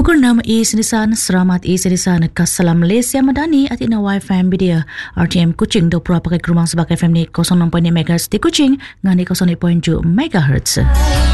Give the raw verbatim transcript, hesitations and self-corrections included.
Pukul enam i sinisan, selamat i sinisan, Kassalam Malaysia Madani at ina Y F M Media, R T M Kuching do pura pakai kerumang sebagai F M ni kosong enam perpuluhan enam megahertz di Kuching, ngani kosong enam perpuluhan tujuh megahertz.